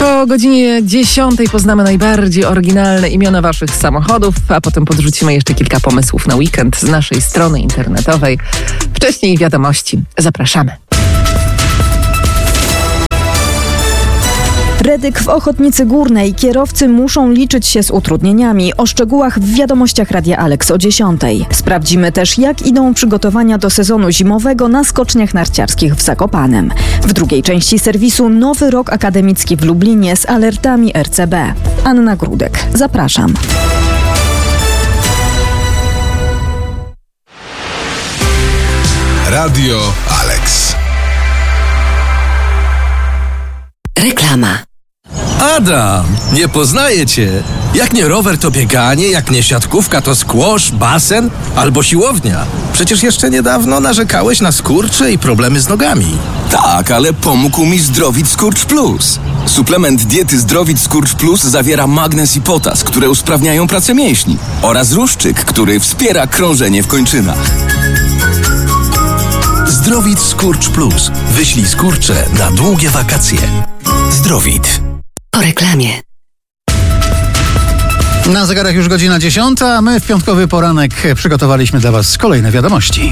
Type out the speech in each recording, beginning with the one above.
Po godzinie 10 poznamy najbardziej oryginalne imiona waszych samochodów, a potem podrzucimy jeszcze kilka pomysłów na weekend z naszej strony internetowej. Wcześniej wiadomości. Zapraszamy. Redyk w Ochotnicy Górnej. Kierowcy muszą liczyć się z utrudnieniami. O szczegółach w wiadomościach Radia Alex o 10. Sprawdzimy też, jak idą przygotowania do sezonu zimowego na skoczniach narciarskich w Zakopanem. W drugiej części serwisu nowy rok akademicki w Lublinie z alertami RCB. Anna Grudek. Zapraszam. Radio Alex. Reklama. Adam, nie poznaję cię. Jak nie rower, to bieganie, jak nie siatkówka, to squash, basen albo siłownia. Przecież jeszcze niedawno narzekałeś na skurcze i problemy z nogami. Tak, ale pomógł mi Zdrowit Skurcz Plus. Suplement diety Zdrowit Skurcz Plus zawiera magnez i potas, które usprawniają pracę mięśni, oraz ruszczyk, który wspiera krążenie w kończynach. Zdrowit Skurcz Plus. Wyślij skurcze na długie wakacje. Zdrowit. Po reklamie. Na zegarach już godzina 10, a my w piątkowy poranek przygotowaliśmy dla Was kolejne wiadomości.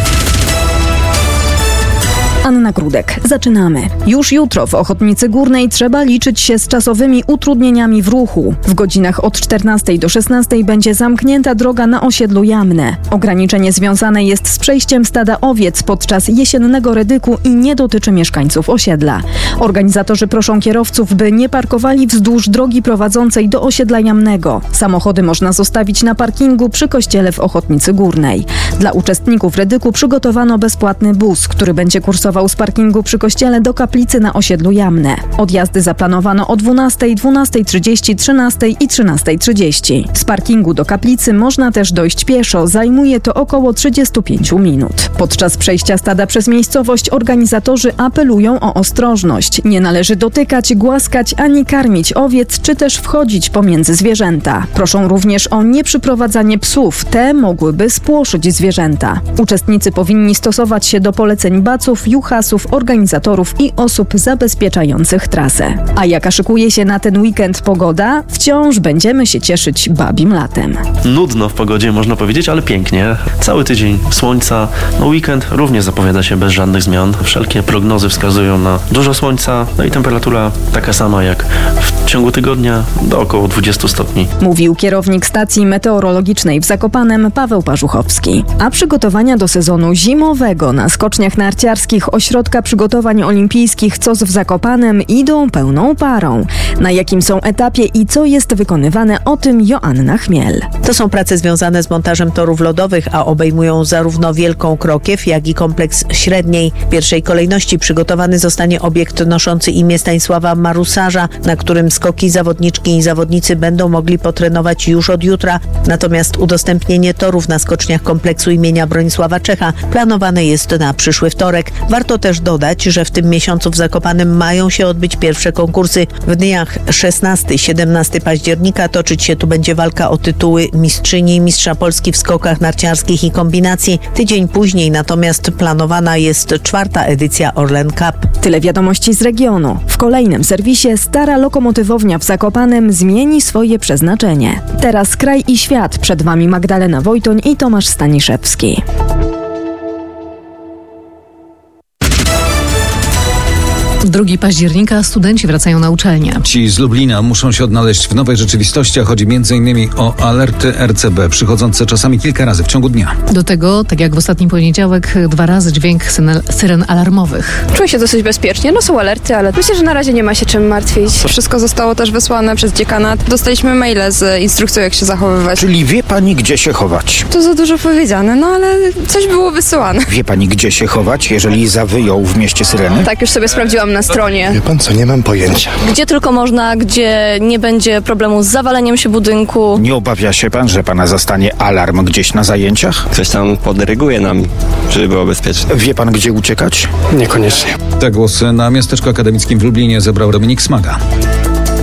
Anna Grudek. Zaczynamy. Już jutro w Ochotnicy Górnej trzeba liczyć się z czasowymi utrudnieniami w ruchu. W godzinach od 14 do 16 będzie zamknięta droga na osiedlu Jamne. Ograniczenie związane jest z przejściem stada owiec podczas jesiennego redyku i nie dotyczy mieszkańców osiedla. Organizatorzy proszą kierowców, by nie parkowali wzdłuż drogi prowadzącej do osiedla Jamnego. Samochody można zostawić na parkingu przy kościele w Ochotnicy Górnej. Dla uczestników redyku przygotowano bezpłatny bus, który będzie kursował z parkingu przy kościele do kaplicy na osiedlu Jamne. Odjazdy zaplanowano o 12, 12:30, 13 i 13:30. Z parkingu do kaplicy można też dojść pieszo. Zajmuje to około 35 minut. Podczas przejścia stada przez miejscowość organizatorzy apelują o ostrożność. Nie należy dotykać, głaskać ani karmić owiec, czy też wchodzić pomiędzy zwierzęta. Proszą również o nieprzyprowadzanie psów. Te mogłyby spłoszyć zwierzęta. Uczestnicy powinni stosować się do poleceń baców, juchasów, organizatorów i osób zabezpieczających trasę. A jaka szykuje się na ten weekend pogoda? Wciąż będziemy się cieszyć babim latem. Nudno w pogodzie, można powiedzieć, ale pięknie. Cały tydzień słońca. Weekend również zapowiada się bez żadnych zmian. Wszelkie prognozy wskazują na dużo słońca, i temperatura taka sama jak w ciągu tygodnia, do około 20 stopni. Mówił kierownik stacji meteorologicznej w Zakopanem Paweł Parzuchowski. A przygotowania do sezonu zimowego na skoczniach narciarskich Ośrodka Przygotowań Olimpijskich COS w Zakopanem idą pełną parą. Na jakim są etapie i co jest wykonywane, o tym Joanna Chmiel. To są prace związane z montażem torów lodowych, a obejmują zarówno Wielką Krokiew, jak i kompleks Średniej. W pierwszej kolejności przygotowany zostanie obiekt noszący imię Stanisława Marusarza, na którym skoki zawodniczki i zawodnicy będą mogli potrenować już od jutra. Natomiast udostępnienie torów na skoczniach kompleksu imienia Bronisława Czecha planowane jest na przyszły wtorek. Warto też dodać, że w tym miesiącu w Zakopanem mają się odbyć pierwsze konkursy. W dniach 16-17 października toczyć się tu będzie walka o tytuły mistrzyni i mistrza Polski w skokach narciarskich i kombinacji. Tydzień później natomiast planowana jest 4. edycja Orlen Cup. Tyle wiadomości z regionu. W kolejnym serwisie stara lokomotywownia w Zakopanem zmieni swoje przeznaczenie. Teraz kraj i świat. Przed Wami Magdalena Wojtoń i Tomasz Staniszewski. 2 października studenci wracają na uczelnię. Ci z Lublina muszą się odnaleźć w nowej rzeczywistości, a chodzi m.in. o alerty RCB, przychodzące czasami kilka razy w ciągu dnia. Do tego, tak jak w ostatni poniedziałek, 2 razy dźwięk syren alarmowych. Czuję się dosyć bezpiecznie. Są alerty, ale myślę, że na razie nie ma się czym martwić. Wszystko zostało też wysłane przez dziekanat. Dostaliśmy maile z instrukcją, jak się zachowywać. Czyli wie pani, gdzie się chować? To za dużo powiedziane, ale coś było wysyłane. Wie pani, gdzie się chować, jeżeli zawyją w mieście syreny? Tak, już sobie sprawdziłam na stronie. Wie pan co, nie mam pojęcia. Gdzie tylko można, gdzie nie będzie problemu z zawaleniem się budynku. Nie obawia się pan, że pana zastanie alarm gdzieś na zajęciach? Ktoś tam podryguje nam, żeby było bezpiecznie. Wie pan, gdzie uciekać? Niekoniecznie. Te głosy na miasteczku akademickim w Lublinie zebrał Dominik Smaga.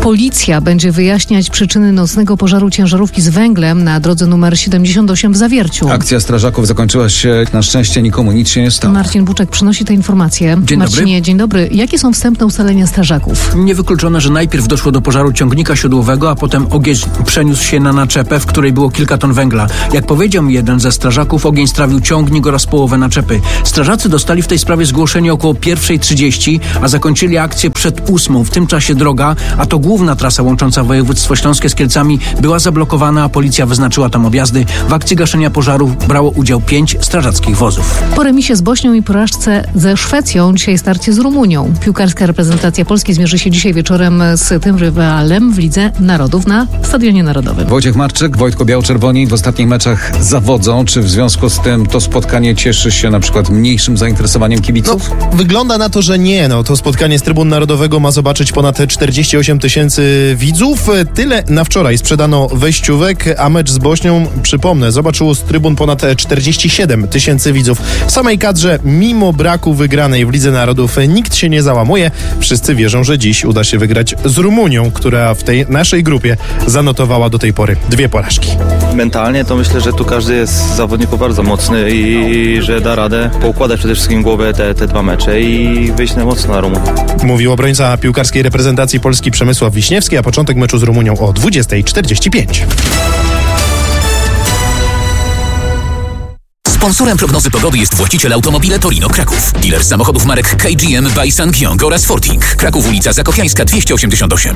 Policja będzie wyjaśniać przyczyny nocnego pożaru ciężarówki z węglem na drodze numer 78 w Zawierciu. Akcja strażaków zakończyła się, na szczęście nikomu nic się nie stało. Marcin Buczek przynosi te informacje. Marcinie, dzień dobry. Jakie są wstępne ustalenia strażaków? Niewykluczone, że najpierw doszło do pożaru ciągnika siodłowego, a potem ogień przeniósł się na naczepę, w której było kilka ton węgla. Jak powiedział mi jeden ze strażaków, ogień strawił ciągnik oraz połowę naczepy. Strażacy dostali w tej sprawie zgłoszenie około 1:30, a zakończyli akcję przed 8:00. W tym czasie droga, a to główna trasa łącząca województwo śląskie z Kielcami, była zablokowana, a policja wyznaczyła tam objazdy. W akcji gaszenia pożarów brało udział 5 strażackich wozów. Po remisie z Bośnią i porażce ze Szwecją dzisiaj starcie z Rumunią. Piłkarska reprezentacja Polski zmierzy się dzisiaj wieczorem z tym rywalem w Lidze Narodów na Stadionie Narodowym. Wojciech Marczyk, Wojtko Biał-Czerwoni w ostatnich meczach zawodzą. Czy w związku z tym to spotkanie cieszy się na przykład mniejszym zainteresowaniem kibiców? Wygląda na to, że nie. To spotkanie z Trybun Narodowego ma zobaczyć ponad 48 tysięcy widzów. Tyle na wczoraj sprzedano wejściówek, a mecz z Bośnią, przypomnę, zobaczyło z trybun ponad 47 tysięcy widzów. W samej kadrze, mimo braku wygranej w Lidze Narodów, nikt się nie załamuje. Wszyscy wierzą, że dziś uda się wygrać z Rumunią, która w tej naszej grupie zanotowała do tej pory 2 porażki. Mentalnie to myślę, że tu każdy jest z zawodników bardzo mocny i że da radę poukładać przede wszystkim głowę te 2 mecze i wyjść na mocno na Rumunię. Mówił obrońca piłkarskiej reprezentacji Polski Przemysław Wiśniewski, a początek meczu z Rumunią o 20:45. Sponsorem prognozy pogody jest właściciel Automobile Torino Kraków. Dealer samochodów marek KGM, by SsangYong oraz Forting. Kraków, ulica Zakopiańska 288.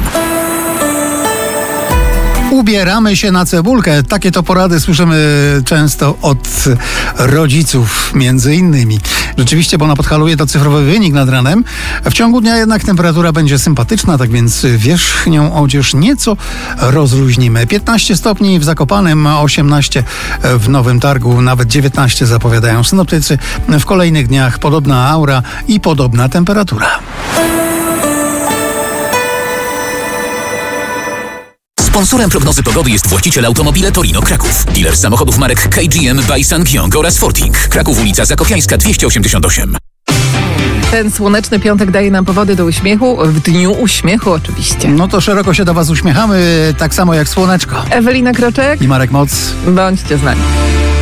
Ubieramy się na cebulkę. Takie to porady słyszymy często od rodziców, między innymi. Rzeczywiście, bo na Podhaluję to cyfrowy wynik nad ranem. W ciągu dnia jednak temperatura będzie sympatyczna, tak więc wierzchnią odzież nieco rozluźnimy. 15 stopni w Zakopanem, 18 w Nowym Targu, nawet 19 zapowiadają synoptycy. W kolejnych dniach podobna aura i podobna temperatura. Sponsorem prognozy pogody jest właściciel Automobile Torino Kraków. Dealer samochodów marek KGM, by SsangYong oraz Forting. Kraków, ulica Zakopiańska 288. Ten słoneczny piątek daje nam powody do uśmiechu, w dniu uśmiechu oczywiście. No to szeroko się do Was uśmiechamy, tak samo jak słoneczko. Ewelina Kroczek i Marek Moc. Bądźcie z nami.